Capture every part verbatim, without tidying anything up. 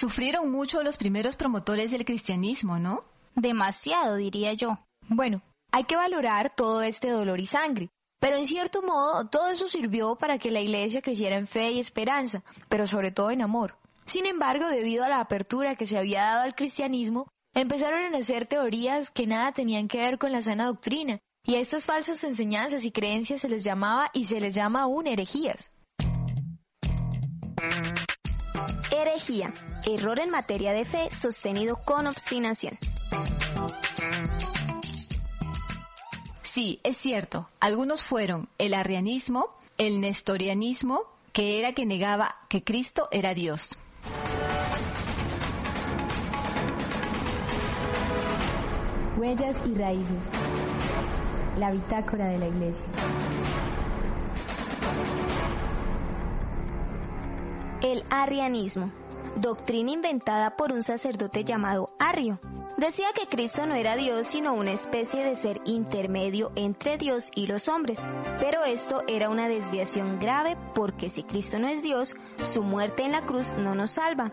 Sufrieron mucho los primeros promotores del cristianismo, ¿no? Demasiado, diría yo. Bueno, hay que valorar todo este dolor y sangre, pero en cierto modo todo eso sirvió para que la iglesia creciera en fe y esperanza, pero sobre todo en amor. Sin embargo, debido a la apertura que se había dado al cristianismo, empezaron a nacer teorías que nada tenían que ver con la sana doctrina, y a estas falsas enseñanzas y creencias se les llamaba y se les llama aún herejías. Herejía, error en materia de fe sostenido con obstinación. Sí, es cierto. Algunos fueron el arrianismo, el nestorianismo, que era que negaba que Cristo era Dios. Huellas y raíces. La bitácora de la Iglesia. El arrianismo, doctrina inventada por un sacerdote llamado Arrio. Decía que Cristo no era Dios, sino una especie de ser intermedio entre Dios y los hombres. Pero esto era una desviación grave porque si Cristo no es Dios, su muerte en la cruz no nos salva.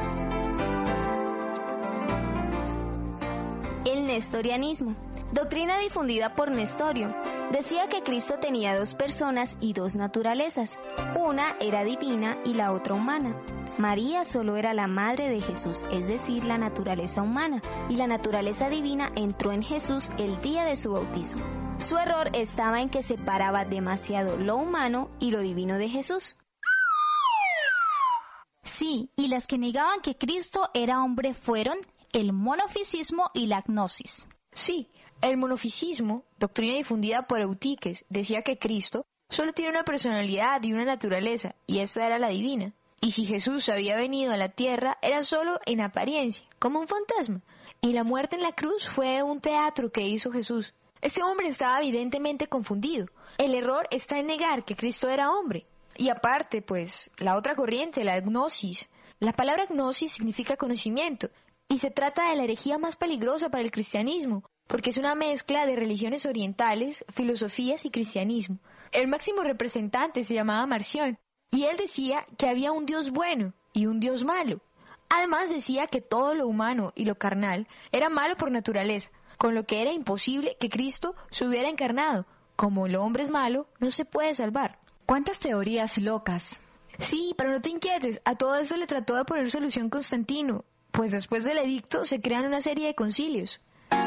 El nestorianismo, doctrina difundida por Nestorio, decía que Cristo tenía dos personas y dos naturalezas. Una era divina y la otra humana. María solo era la madre de Jesús, es decir, la naturaleza humana, y la naturaleza divina entró en Jesús el día de su bautismo. Su error estaba en que separaba demasiado lo humano y lo divino de Jesús. Sí, y las que negaban que Cristo era hombre fueron el monofisismo y la gnosis. Sí, el monofisismo, doctrina difundida por Eutiques, decía que Cristo solo tiene una personalidad y una naturaleza, y esta era la divina. Y si Jesús había venido a la tierra, era solo en apariencia, como un fantasma. Y la muerte en la cruz fue un teatro que hizo Jesús. Este hombre estaba evidentemente confundido. El error está en negar que Cristo era hombre. Y aparte, pues, la otra corriente, la gnosis. La palabra gnosis significa conocimiento, y se trata de la herejía más peligrosa para el cristianismo, porque es una mezcla de religiones orientales, filosofías y cristianismo. El máximo representante se llamaba Marción, y él decía que había un Dios bueno y un Dios malo. Además decía que todo lo humano y lo carnal era malo por naturaleza, con lo que era imposible que Cristo se hubiera encarnado. Como el hombre es malo, no se puede salvar. ¿Cuántas teorías locas? Sí, pero no te inquietes, a todo eso le trató de poner solución Constantino, pues después del edicto se crean una serie de concilios.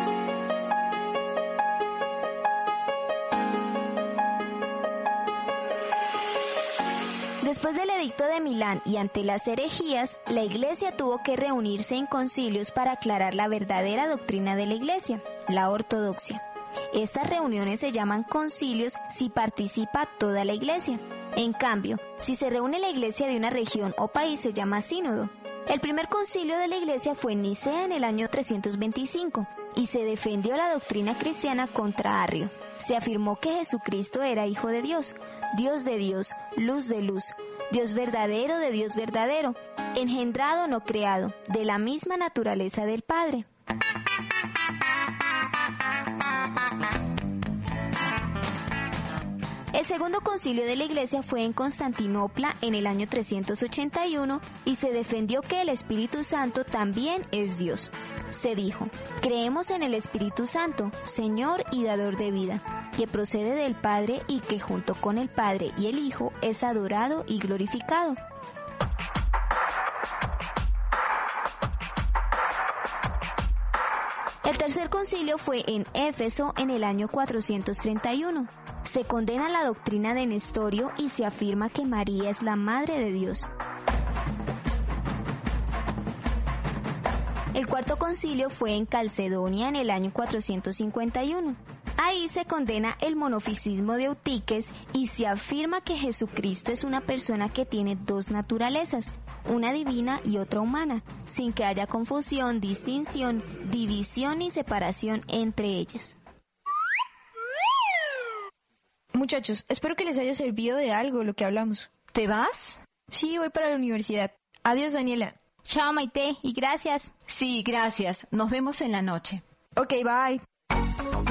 Después del edicto de Milán y ante las herejías, la Iglesia tuvo que reunirse en concilios para aclarar la verdadera doctrina de la Iglesia, la ortodoxia. Estas reuniones se llaman concilios si participa toda la Iglesia. En cambio, si se reúne la Iglesia de una región o país se llama sínodo. El primer concilio de la Iglesia fue en Nicea en el año trescientos veinticinco y se defendió la doctrina cristiana contra Arrio. Se afirmó que Jesucristo era Hijo de Dios, Dios de Dios, luz de luz, Dios verdadero de Dios verdadero, engendrado no creado, de la misma naturaleza del Padre. El segundo concilio de la Iglesia fue en Constantinopla en el año trescientos ochenta y uno y se defendió que el Espíritu Santo también es Dios. Se dijo: creemos en el Espíritu Santo, Señor y dador de vida, que procede del Padre y que junto con el Padre y el Hijo es adorado y glorificado. El tercer concilio fue en Éfeso en el año cuatrocientos treinta y uno. Se condena la doctrina de Nestorio y se afirma que María es la Madre de Dios. El cuarto concilio fue en Calcedonia en el año cuatrocientos cincuenta y uno. Ahí se condena el monofisismo de Eutiques y se afirma que Jesucristo es una persona que tiene dos naturalezas, una divina y otra humana, sin que haya confusión, distinción, división ni separación entre ellas. Muchachos, espero que les haya servido de algo lo que hablamos. ¿Te vas? Sí, voy para la universidad. Adiós, Daniela. Chao, Maite, y gracias. Sí, gracias. Nos vemos en la noche. Ok, bye.